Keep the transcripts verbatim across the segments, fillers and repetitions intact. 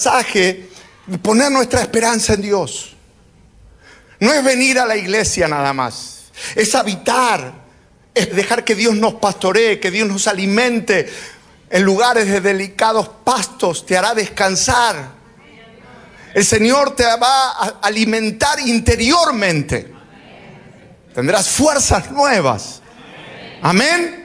pasaje poner nuestra esperanza en Dios. No es venir a la iglesia nada más, es habitar, es dejar que Dios nos pastoree, que Dios nos alimente en lugares de delicados pastos, te hará descansar. El Señor te va a alimentar interiormente. Tendrás fuerzas nuevas. Amén.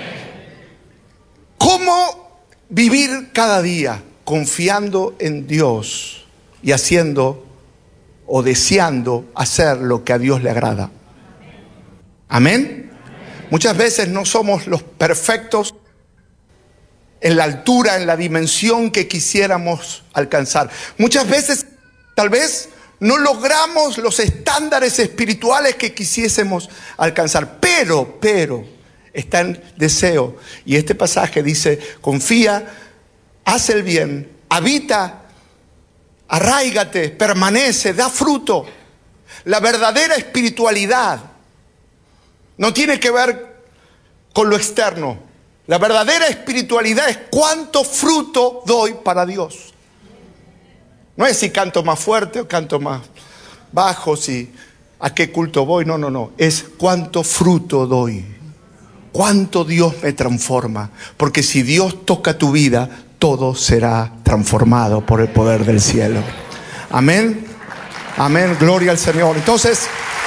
¿Cómo vivir cada día confiando en Dios y haciendo o deseando hacer lo que a Dios le agrada? Amén. Muchas veces no somos los perfectos en la altura, en la dimensión que quisiéramos alcanzar. Muchas veces, tal vez, no logramos los estándares espirituales que quisiésemos alcanzar. Pero, pero, está en deseo. Y este pasaje dice, confía, haz el bien, habita, arráigate, permanece, da fruto. La verdadera espiritualidad no tiene que ver con lo externo. La verdadera espiritualidad es cuánto fruto doy para Dios. No es si canto más fuerte o canto más bajo, si a qué culto voy. No, no, no. Es cuánto fruto doy. Cuánto Dios me transforma. Porque si Dios toca tu vida, todo será transformado por el poder del cielo. Amén. Amén. Gloria al Señor. Entonces,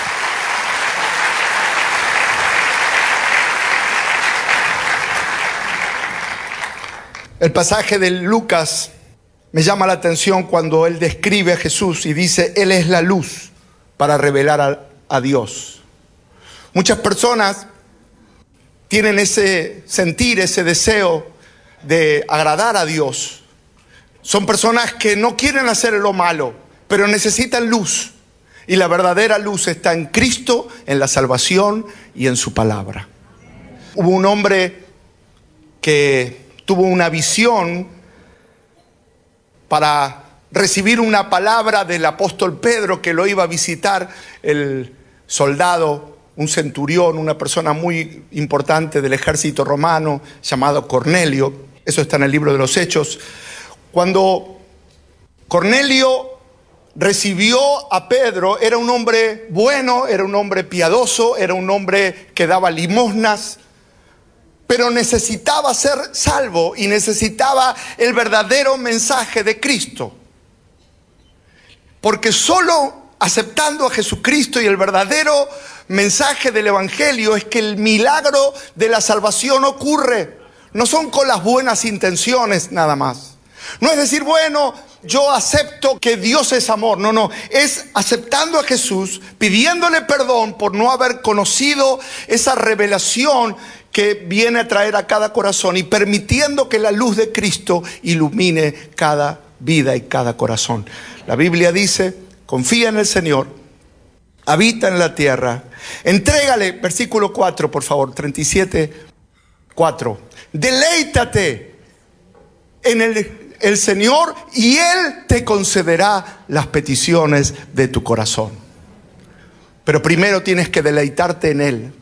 el pasaje de Lucas me llama la atención cuando él describe a Jesús y dice, Él es la luz para revelar a, a Dios. Muchas personas tienen ese sentir, ese deseo de agradar a Dios. Son personas que no quieren hacer lo malo, pero necesitan luz. Y la verdadera luz está en Cristo, en la salvación y en su palabra. Hubo un hombre que tuvo una visión para recibir una palabra del apóstol Pedro que lo iba a visitar, el soldado, un centurión, una persona muy importante del ejército romano llamado Cornelio. Eso está en el libro de los Hechos. Cuando Cornelio recibió a Pedro, era un hombre bueno, era un hombre piadoso, era un hombre que daba limosnas, pero necesitaba ser salvo y necesitaba el verdadero mensaje de Cristo. Porque solo aceptando a Jesucristo y el verdadero mensaje del Evangelio es que el milagro de la salvación ocurre. No son con las buenas intenciones nada más. No es decir, bueno, yo acepto que Dios es amor. No, no. Es aceptando a Jesús, pidiéndole perdón por no haber conocido esa revelación que viene a traer a cada corazón y permitiendo que la luz de Cristo ilumine cada vida y cada corazón. La Biblia dice, confía en el Señor, habita en la tierra, entrégale, versículo cuatro, por favor, treinta y siete, cuatro. Deleítate en el, el Señor y Él te concederá las peticiones de tu corazón. Pero primero tienes que deleitarte en Él.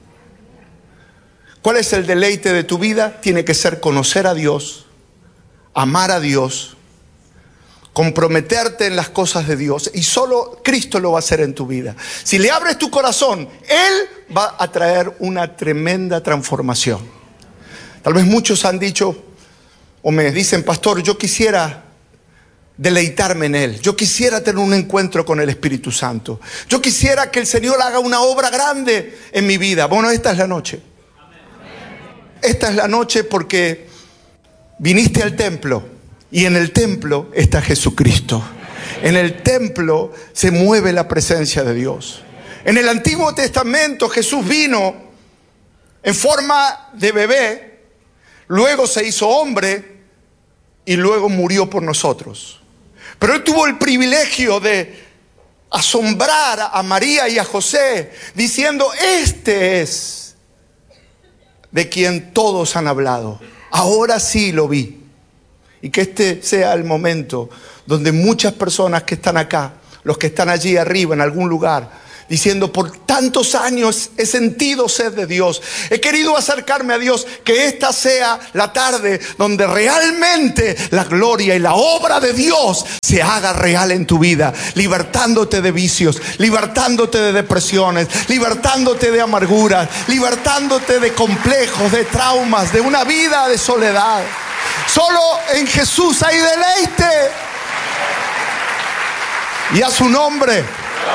¿Cuál es el deleite de tu vida? Tiene que ser conocer a Dios, amar a Dios, comprometerte en las cosas de Dios. Y solo Cristo lo va a hacer en tu vida. Si le abres tu corazón, Él va a traer una tremenda transformación. Tal vez muchos han dicho o me dicen, pastor, yo quisiera deleitarme en Él. Yo quisiera tener un encuentro con el Espíritu Santo. Yo quisiera que el Señor haga una obra grande en mi vida. Bueno, esta es la noche. Esta es la noche porque viniste al templo y en el templo está Jesucristo. En el templo se mueve la presencia de Dios. En el Antiguo Testamento Jesús vino en forma de bebé, luego se hizo hombre y luego murió por nosotros. Pero Él tuvo el privilegio de asombrar a María y a José diciendo, este es de quien todos han hablado. Ahora sí lo vi. Y que este sea el momento donde muchas personas que están acá, los que están allí arriba en algún lugar, diciendo, por tantos años he sentido sed de Dios, he querido acercarme a Dios, que esta sea la tarde donde realmente la gloria y la obra de Dios se haga real en tu vida, libertándote de vicios, libertándote de depresiones, libertándote de amarguras, libertándote de complejos, de traumas, de una vida de soledad. Solo en Jesús hay deleite. Y a su nombre.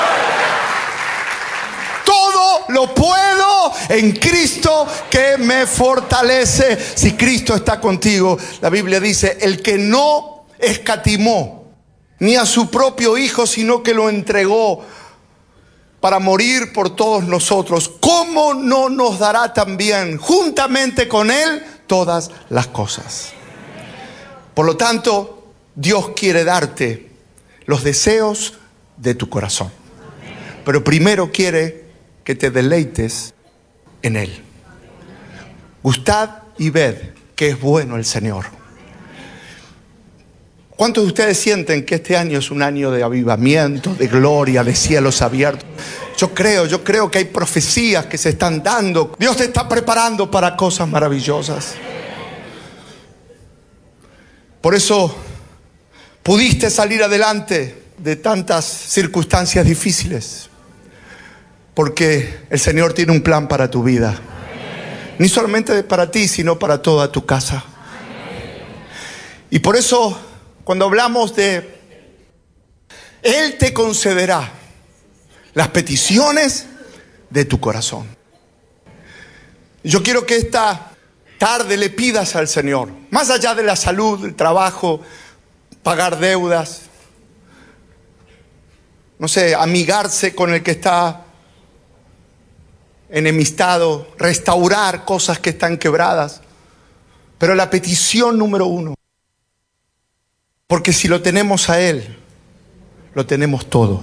Todo lo puedo en Cristo que me fortalece. Si Cristo está contigo, la Biblia dice, el que no escatimó ni a su propio Hijo, sino que lo entregó para morir por todos nosotros, ¿cómo no nos dará también juntamente con Él todas las cosas? Por lo tanto, Dios quiere darte los deseos de tu corazón. Pero primero quiere que te deleites en Él. Gustad y ved que es bueno el Señor. ¿Cuántos de ustedes sienten que este año es un año de avivamiento, de gloria, de cielos abiertos? Yo creo, yo creo que hay profecías que se están dando. Dios te está preparando para cosas maravillosas. Por eso pudiste salir adelante de tantas circunstancias difíciles, porque el Señor tiene un plan para tu vida. Ni solamente para ti, sino para toda tu casa. Y por eso, cuando hablamos de Él te concederá las peticiones de tu corazón. Yo quiero que esta tarde le pidas al Señor, más allá de la salud, el trabajo, pagar deudas, no sé, amigarse con el que está enemistado, restaurar cosas que están quebradas. Pero la petición número uno, porque si lo tenemos a Él, lo tenemos todo.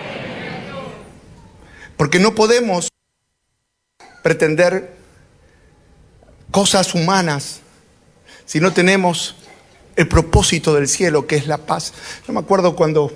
Porque no podemos pretender cosas humanas si no tenemos el propósito del cielo, que es la paz. Yo me acuerdo cuando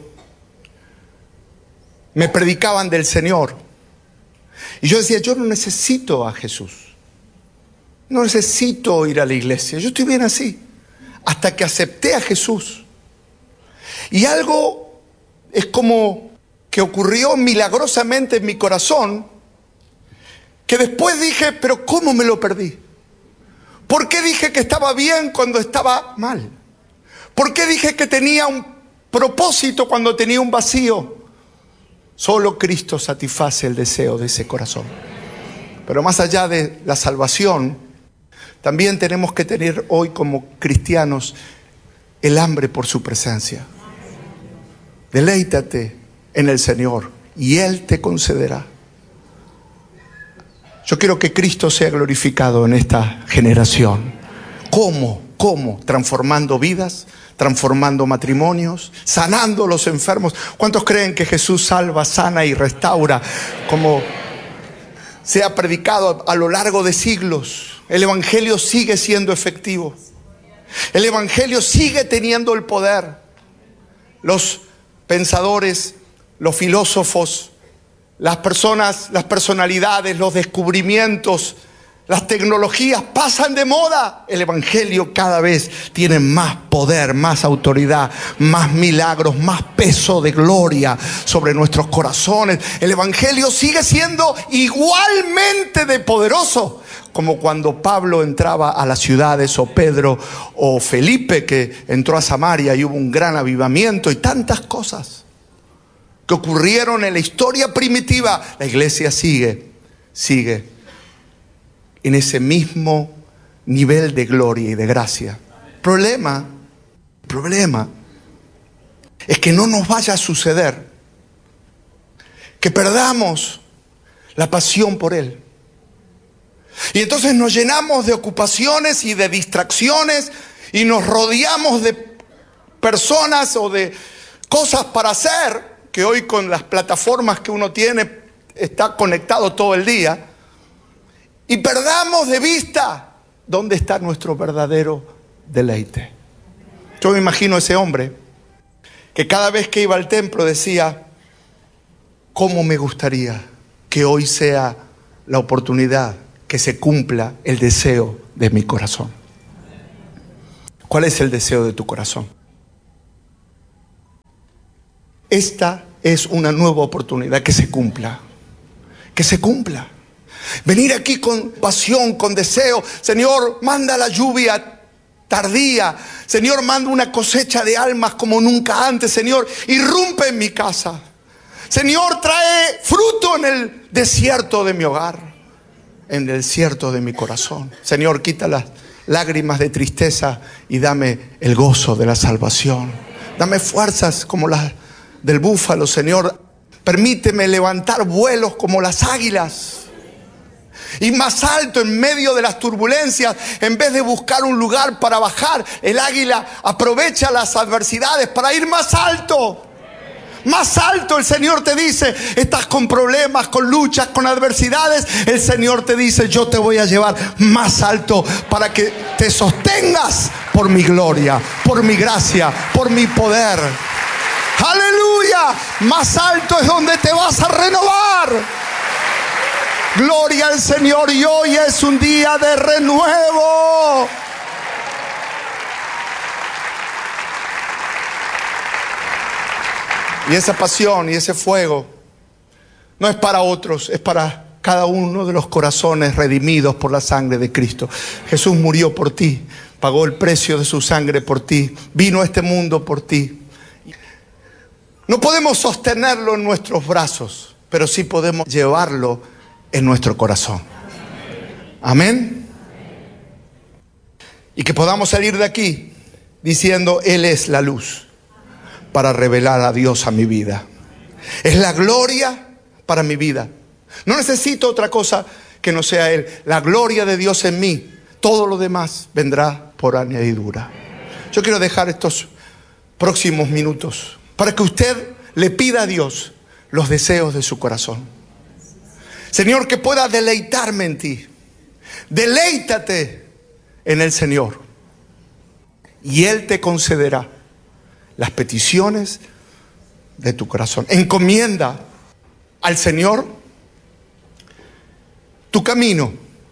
me predicaban del Señor y yo decía, yo no necesito a Jesús, no necesito ir a la iglesia, yo estoy bien así, hasta que acepté a Jesús. Y algo es como que ocurrió milagrosamente en mi corazón, que después dije, pero ¿cómo me lo perdí? ¿Por qué dije que estaba bien cuando estaba mal? ¿Por qué dije que tenía un propósito cuando tenía un vacío? Solo Cristo satisface el deseo de ese corazón. Pero más allá de la salvación, también tenemos que tener hoy como cristianos el hambre por su presencia. Deleítate en el Señor y Él te concederá. Yo quiero que Cristo sea glorificado en esta generación. ¿Cómo? ¿Cómo? Transformando vidas, transformando matrimonios, sanando a los enfermos. ¿Cuántos creen que Jesús salva, sana y restaura? Como se ha predicado a lo largo de siglos, el Evangelio sigue siendo efectivo. El Evangelio sigue teniendo el poder. Los pensadores, los filósofos, las personas, las personalidades, los descubrimientos, las tecnologías pasan de moda. El Evangelio cada vez tiene más poder, más autoridad, más milagros, más peso de gloria sobre nuestros corazones. El Evangelio sigue siendo igualmente de poderoso como cuando Pablo entraba a las ciudades, o Pedro, o Felipe, que entró a Samaria y hubo un gran avivamiento, y tantas cosas que ocurrieron en la historia primitiva. La iglesia sigue, sigue en ese mismo nivel de gloria y de gracia. Problema, problema es que no nos vaya a suceder que perdamos la pasión por Él. Y entonces nos llenamos de ocupaciones y de distracciones y nos rodeamos de personas o de cosas para hacer, que hoy con las plataformas que uno tiene está conectado todo el día, y perdamos de vista dónde está nuestro verdadero deleite. Yo me imagino a ese hombre que cada vez que iba al templo decía, ¿Cómo me gustaría que hoy sea la oportunidad que se cumpla el deseo de mi corazón? ¿Cuál es el deseo de tu corazón? Esta es una nueva oportunidad que se cumpla. Que se cumpla. Venir aquí con pasión, con deseo. Señor, manda la lluvia tardía. Señor, manda una cosecha de almas como nunca antes. Señor, irrumpe en mi casa. Señor, trae fruto en el desierto de mi hogar, en el desierto de mi corazón. Señor, quita las lágrimas de tristeza y dame el gozo de la salvación. Dame fuerzas como las del búfalo, Señor. Permíteme levantar vuelos como las águilas. Y más alto en medio de las turbulencias, en vez de buscar un lugar para bajar, el águila aprovecha las adversidades para ir más alto. Más alto. El Señor te dice, estás con problemas, con luchas, con adversidades. El Señor te dice, yo te voy a llevar más alto para que te sostengas por mi gloria, por mi gracia, por mi poder. Aleluya. Más alto es donde te vas a renovar. Gloria al Señor. Y hoy es un día de renuevo. Y esa pasión y ese fuego no es para otros, es para cada uno de los corazones redimidos por la sangre de Cristo. Jesús murió por ti, pagó el precio de su sangre por ti, vino a este mundo por ti. No podemos sostenerlo en nuestros brazos, pero sí podemos llevarlo en nuestro corazón. Amén. Y que podamos salir de aquí diciendo, Él es la luz para revelar a Dios a mi vida. Es la gloria para mi vida. No necesito otra cosa que no sea Él. La gloria de Dios en mí. Todo lo demás vendrá por añadidura. Yo quiero dejar estos próximos minutos para que usted le pida a Dios los deseos de su corazón. Señor, que pueda deleitarme en ti. Deleítate en el Señor. Y Él te concederá las peticiones de tu corazón. Encomienda al Señor tu camino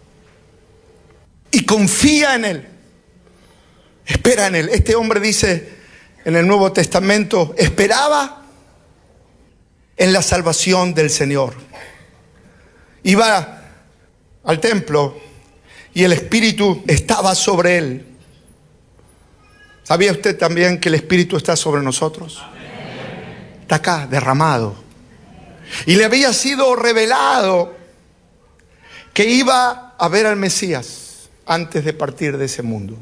y confía en Él. Espera en Él. Este hombre dice en el Nuevo Testamento, esperaba en la salvación del Señor. Iba al templo y el Espíritu estaba sobre él. ¿Sabía usted también que el Espíritu está sobre nosotros? Amén. Está acá, derramado. Y le había sido revelado que iba a ver al Mesías antes de partir de ese mundo.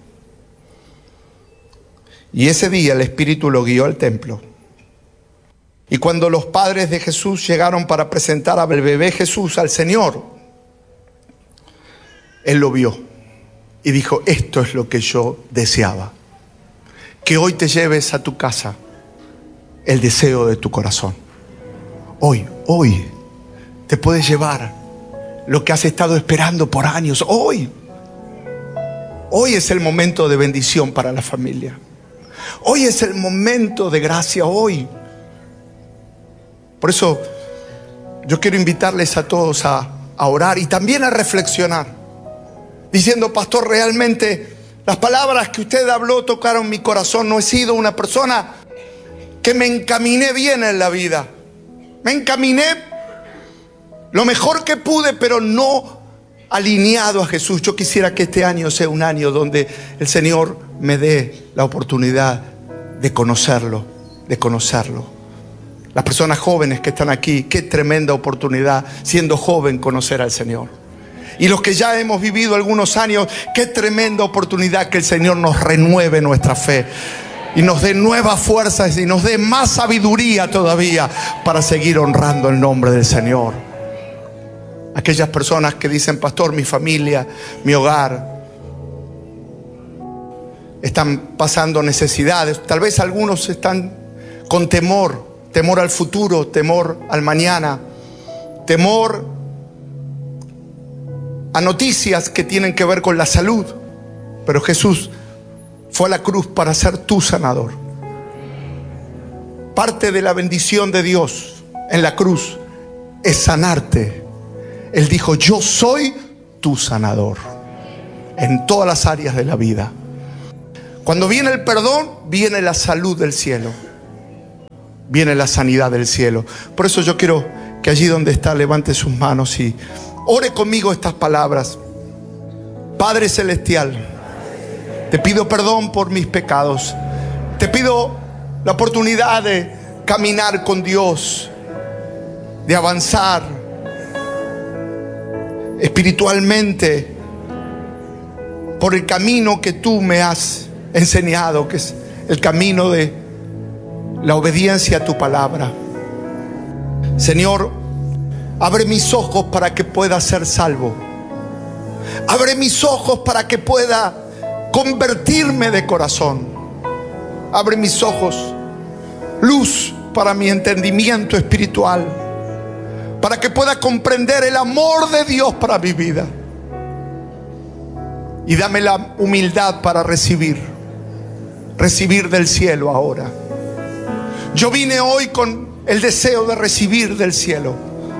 Y ese día el Espíritu lo guió al templo. Y cuando los padres de Jesús llegaron para presentar al bebé Jesús al Señor, Él lo vio y dijo, esto es lo que yo deseaba. Que hoy te lleves a tu casa el deseo de tu corazón. Hoy, hoy te puedes llevar lo que has estado esperando por años. Hoy, hoy es el momento de bendición para la familia. Hoy es el momento de gracia, hoy. Por eso yo quiero invitarles a todos a, a orar y también a reflexionar. Diciendo, pastor, realmente las palabras que usted habló tocaron mi corazón. No he sido una persona que me encaminé bien en la vida. Me encaminé lo mejor que pude, pero no alineado a Jesús. Yo quisiera que este año sea un año donde el Señor me dé la oportunidad de conocerlo, de conocerlo. Las personas jóvenes que están aquí, qué tremenda oportunidad, siendo joven, conocer al Señor. Y los que ya hemos vivido algunos años, qué tremenda oportunidad que el Señor nos renueve nuestra fe y nos dé nuevas fuerzas y nos dé más sabiduría todavía para seguir honrando el nombre del Señor. Aquellas personas que dicen, pastor, mi familia, mi hogar están pasando necesidades. Tal vez algunos están con temor, temor al futuro, temor al mañana, temor a noticias que tienen que ver con la salud. Pero Jesús fue a la cruz para ser tu sanador. Parte de la bendición de Dios en la cruz es sanarte. Él dijo: yo soy tu sanador en todas las áreas de la vida. Cuando viene el perdón, viene la salud del cielo, viene la sanidad del cielo. Por eso yo quiero que allí donde está levante sus manos y ore conmigo estas palabras. Padre celestial, te pido perdón por mis pecados. Te pido la oportunidad de caminar con Dios, de avanzar espiritualmente por el camino que tú me has enseñado, que es el camino de la obediencia a tu palabra. Señor, abre mis ojos para que pueda ser salvo. Abre mis ojos para que pueda convertirme de corazón. Abre mis ojos, luz para mi entendimiento espiritual, para que pueda comprender el amor de Dios para mi vida. Y dame la humildad para recibir, recibir del cielo ahora. Yo vine hoy con el deseo de recibir del cielo.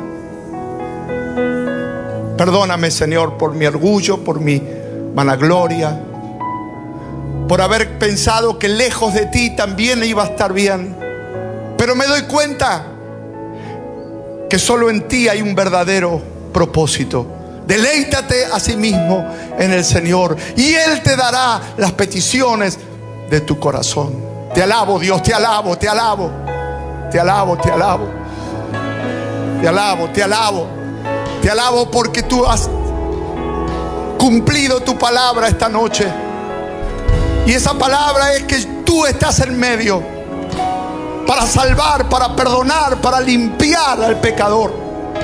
Perdóname, Señor, por mi orgullo, por mi vanagloria, por haber pensado que lejos de ti también iba a estar bien. Pero me doy cuenta que solo en ti hay un verdadero propósito. Deleítate a sí mismo en el Señor y Él te dará las peticiones de tu corazón. Te alabo, Dios, te alabo, te alabo, te alabo, te alabo, te alabo, te alabo, te alabo porque tú has cumplido tu palabra esta noche. Y esa palabra es que tú estás en medio para salvar, para perdonar, para limpiar al pecador.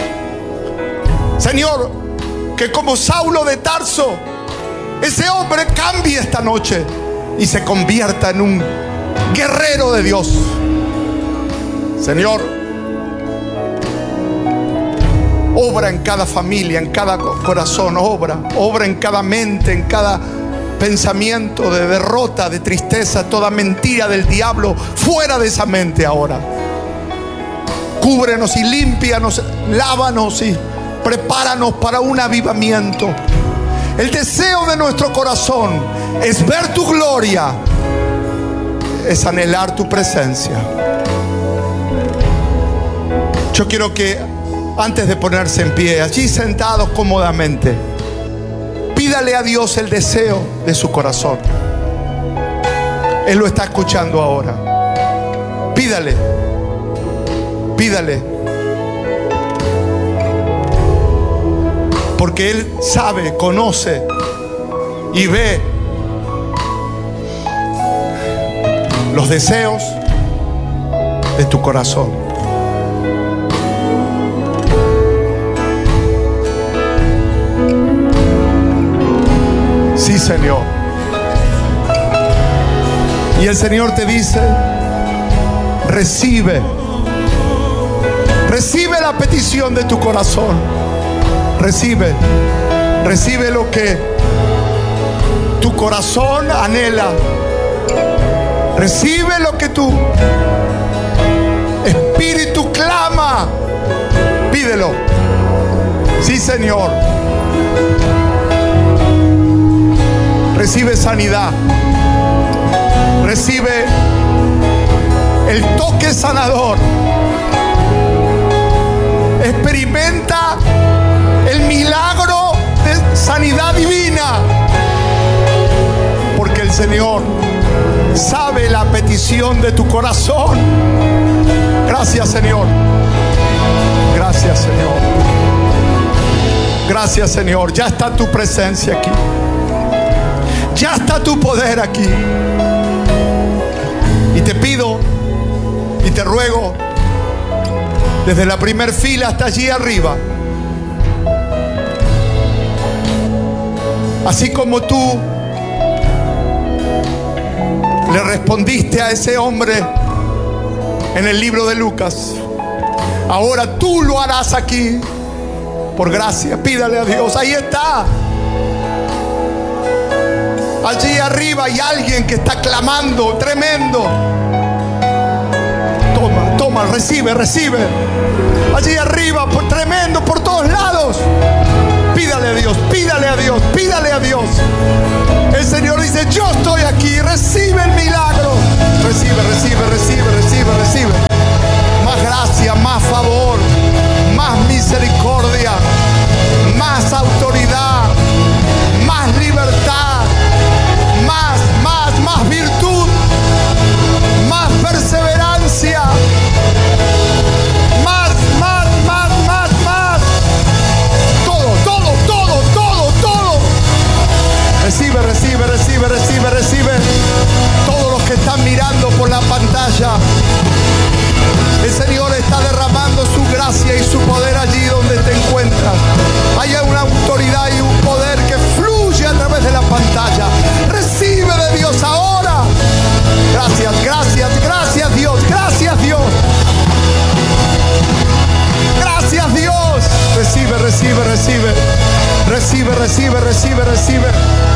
Señor, que como Saulo de Tarso, ese hombre cambie esta noche y se convierta en un guerrero de Dios. Señor, obra en cada familia, en cada corazón, obra, obra en cada mente, en cada pensamiento de derrota, de tristeza, toda mentira del diablo, fuera de esa mente ahora. Cúbrenos y límpianos, lávanos y prepáranos para un avivamiento. El deseo de nuestro corazón es ver tu gloria, es anhelar tu presencia. Yo quiero que antes de ponerse en pie, allí sentados cómodamente, pídale a Dios el deseo de su corazón. Él lo está escuchando ahora. Pídale, pídale. Porque Él sabe, conoce y ve los deseos de tu corazón. Sí, Señor. Y el Señor te dice: recibe, recibe la petición de tu corazón. Recibe, recibe lo que tu corazón anhela. Recibe lo que tu espíritu clama. Pídelo. Sí, Señor. Recibe sanidad. Recibe el toque sanador. Experimenta el milagro de sanidad divina, porque el Señor sabe la petición de tu corazón. Gracias, Señor. Gracias, Señor. Gracias, Señor. Ya está tu presencia aquí. Ya está tu poder aquí. Y te pido y te ruego, desde la primer fila hasta allí arriba, así como tú le respondiste a ese hombre en el libro de Lucas, ahora tú lo harás aquí por gracia. Pídale a Dios. Ahí está. Allí arriba hay alguien que está clamando tremendo. Toma, toma, recibe, recibe. Allí arriba, por tremendo, por todos lados. Pídale a Dios, pídale a Dios, pídale a Dios. El Señor dice: yo estoy aquí, recibe el milagro. Recibe, recibe, recibe, recibe, recibe.